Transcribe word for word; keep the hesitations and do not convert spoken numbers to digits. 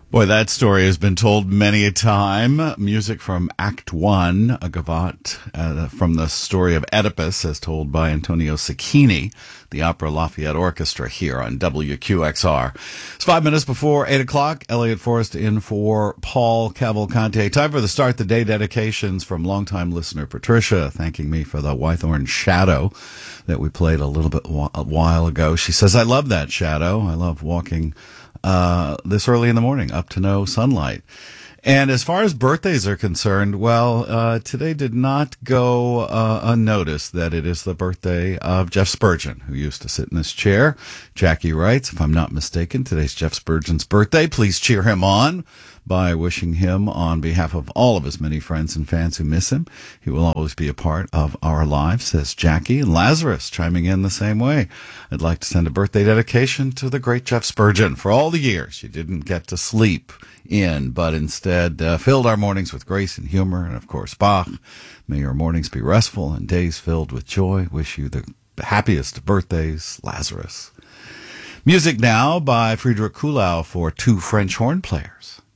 Boy, that story has been told many a time. Music from Act One, a gavotte uh, from the story of Oedipus, as told by Antonio Cecchini, the Opera Lafayette Orchestra here on W Q X R. It's five minutes before eight o'clock. Elliot Forrest in for Paul Cavalcante. Time for the Start the Day dedications from longtime listener Patricia, thanking me for the Wythorn Shadow that we played a little bit a while ago. She says, I love that shadow. I love walking uh this early in the morning up to no sunlight. And as far as birthdays are concerned, well, uh today did not go uh, unnoticed that it is the birthday of Jeff Spurgeon, who used to sit in this chair. Jackie writes, if I'm not mistaken, today's Jeff Spurgeon's birthday. Please cheer him on by wishing him, on behalf of all of his many friends and fans who miss him, he will always be a part of our lives, says Jackie. And Lazarus chiming in the same way. I'd like to send a birthday dedication to the great Jeff Spurgeon for all the years you didn't get to sleep in, but instead uh, filled our mornings with grace and humor, and of course Bach. May your mornings be restful and days filled with joy. Wish you the happiest of birthdays, Lazarus. Music now by Friedrich Kuhlau for two French horn players.